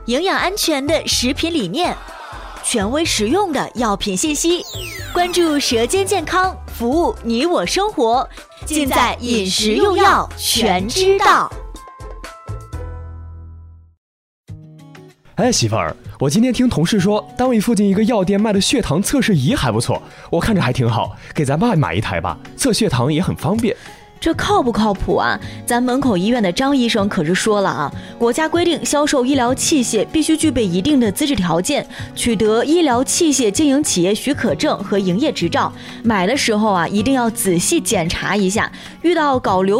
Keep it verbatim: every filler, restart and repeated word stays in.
营养安全的食品理念，权威实用的药品信息，关注舌尖健康，服务你我生活，尽在饮食用药全知道。 哎，媳妇儿，我今天听同事说，单位附近一个药店卖的血糖测试仪还不错，我看着还挺好，给咱爸买一台吧，测血糖也很方便。 这靠不靠谱啊？咱门口医院的张医生可是说了啊，国家规定销售医疗器械必须具备一定的资质条件，取得医疗器械经营企业许可证和营业执照。买的时候啊，一定要仔细检查一下，遇到搞流